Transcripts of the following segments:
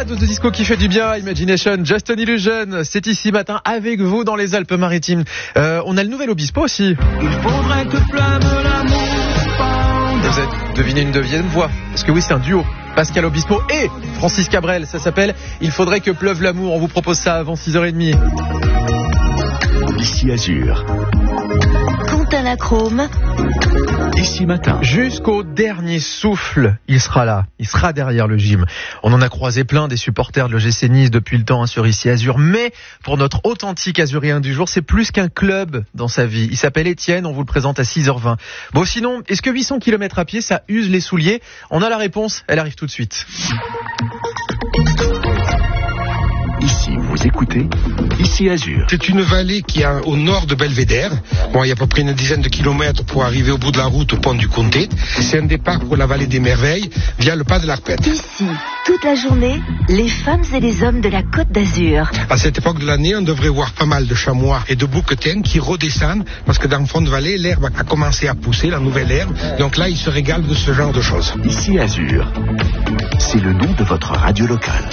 La dose de disco qui fait du bien, Imagination, Just an Illusion, c'est ici matin avec vous dans les Alpes-Maritimes. On a le nouvel Obispo aussi. Il faudrait que pleuve l'amour. Vous avez deviné une deuxième voix, parce que oui, c'est un duo. Pascal Obispo et Francis Cabrel, ça s'appelle Il faudrait que pleuve l'amour. On vous propose ça avant 6h30. Ici Azur. Quentin Lachrome. Ici matin. Jusqu'au dernier souffle, il sera là. Il sera derrière le gym. On en a croisé plein des supporters de l'OGC Nice depuis le temps sur Ici Azur. Mais pour notre authentique Azurien du jour, c'est plus qu'un club dans sa vie. Il s'appelle Étienne, on vous le présente à 6h20. Bon, sinon, est-ce que 800 km à pied, ça use les souliers? On a la réponse, elle arrive tout de suite. Ici, vous écoutez Ici Azur. C'est une vallée qui est au nord de Belvédère. Bon, il y a à peu près une dizaine de kilomètres pour arriver au bout de la route au pont du Comté. C'est un départ pour la vallée des Merveilles via le pas de l'Arpette. Ici, toute la journée, les femmes et les hommes de la Côte d'Azur. À cette époque de l'année, on devrait voir pas mal de chamois et de bouquetins qui redescendent parce que dans le fond de vallée, l'herbe a commencé à pousser, la nouvelle herbe. Donc là, ils se régalent de ce genre de choses. Ici Azur. C'est le nom de votre radio locale.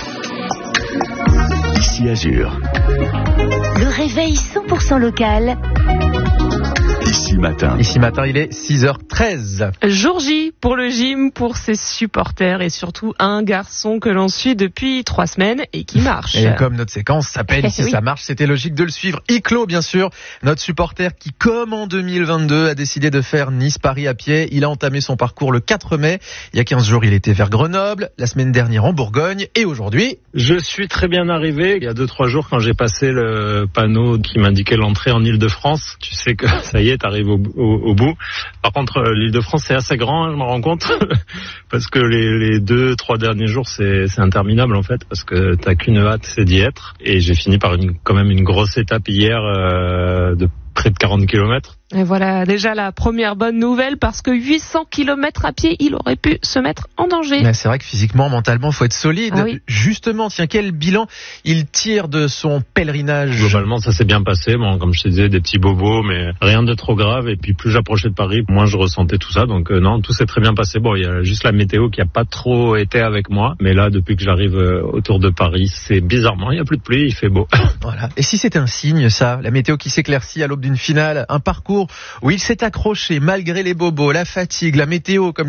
Ici Azur. Le réveil 100% local. Ici matin. Ici matin, il est 6h13. Jour J pour le gym, pour ses supporters et surtout un garçon que l'on suit depuis 3 semaines et qui marche. Et comme notre séquence s'appelle Ici oui. ça marche, c'était logique de le suivre. Iclo, bien sûr, notre supporter qui, comme en 2022, a décidé de faire Nice-Paris à pied. Il a entamé son parcours le 4 mai. Il y a 15 jours, il était vers Grenoble, la semaine dernière en Bourgogne et aujourd'hui... Je suis très bien arrivé. Il y a 2-3 jours, quand j'ai passé le panneau qui m'indiquait l'entrée en Île-de-France, tu sais que ça y est, t'arrives au bout. Par contre, l'Île-de-France, c'est assez grand, je m'en rends compte, parce que les 2-3 derniers jours, c'est interminable en fait, parce que t'as qu'une hâte, c'est d'y être. Et j'ai fini par quand même une grosse étape hier de près de 40 km. Et voilà déjà la première bonne nouvelle, parce que 800 km à pied, il aurait pu se mettre en danger. Mais c'est vrai que physiquement, mentalement, faut être solide. Ah oui. Justement, tiens, quel bilan il tire de son pèlerinage? Globalement, ça s'est bien passé. Bon, comme je te disais, des petits bobos, mais rien de trop grave. Et puis, plus j'approchais de Paris, moins je ressentais tout ça. Donc, non, tout s'est très bien passé. Bon, il y a juste la météo qui a pas trop été avec moi. Mais là, depuis que j'arrive autour de Paris, c'est bizarrement, il y a plus de pluie, il fait beau. Voilà. Et si c'était un signe, ça, la météo qui s'éclaircit à l'aube d'une finale, un parcours où il s'est accroché malgré les bobos, la fatigue, la météo, comme